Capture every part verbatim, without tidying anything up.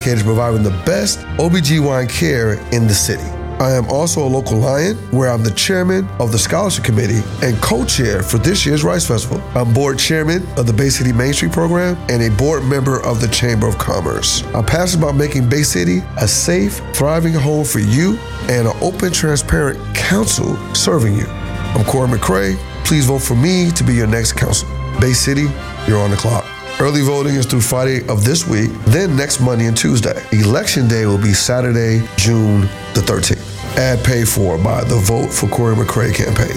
dedicated to providing the best O B G Y N care in the city. I am also a local Lion, where I'm the chairman of the scholarship committee and co-chair for this year's Rice Festival. I'm board chairman of the Bay City Main Street program and a board member of the Chamber of Commerce. I'm passionate about making Bay City a safe, thriving home for you and an open, transparent council serving you. I'm Corey McCray. Please vote for me to be your next council. Bay City, you're on the clock. Early voting is through Friday of this week, then next Monday and Tuesday. Election day will be Saturday, June the thirteenth. Ad paid for by the Vote for Corey McCray campaign.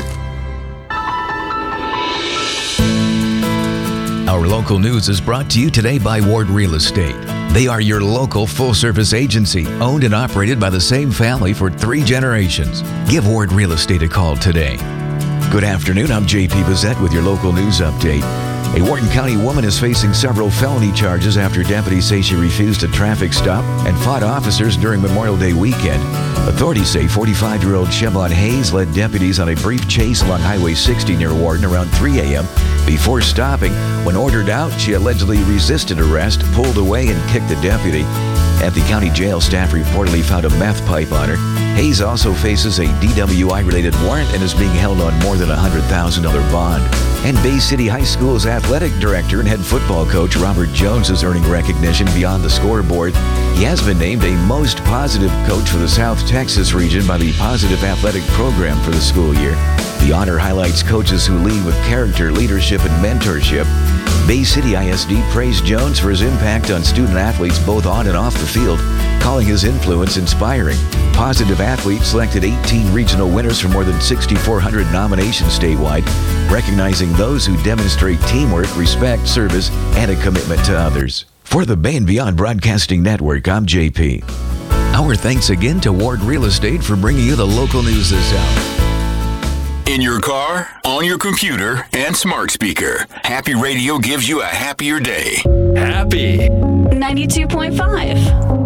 Our local news is brought to you today by Ward Real Estate. They are your local full-service agency, owned and operated by the same family for three generations. Give Ward Real Estate a call today. Good afternoon, I'm J P Bissett with your local news update. A Wharton County woman is facing several felony charges after deputies say she refused a traffic stop and fought officers during Memorial Day weekend. Authorities say forty-five-year-old Chevon Hayes led deputies on a brief chase along Highway sixty near Wharton around three a.m. Before stopping, when ordered out, she allegedly resisted arrest, pulled away, and kicked the deputy. At the county jail, staff reportedly found a meth pipe on her. Hayes also faces a D W I-related warrant and is being held on more than a one hundred thousand dollars bond. And Bay City High School's athletic director and head football coach Robert Jones is earning recognition beyond the scoreboard. He has been named a most positive coach for the South Texas region by the Positive Athletic Program for the school year. The honor highlights coaches who lead with character, leadership, and mentorship. Bay City I S D praised Jones for his impact on student athletes both on and off the field, calling his influence inspiring. Positive Athletes selected eighteen regional winners from more than six thousand four hundred nominations statewide, recognizing those who demonstrate teamwork, respect, service, and a commitment to others. For the Bay and Beyond Broadcasting Network, I'm J P. Our thanks again to Ward Real Estate for bringing you the local news this hour. In your car, on your computer, and smart speaker, Happy Radio gives you a happier day. Happy ninety-two point five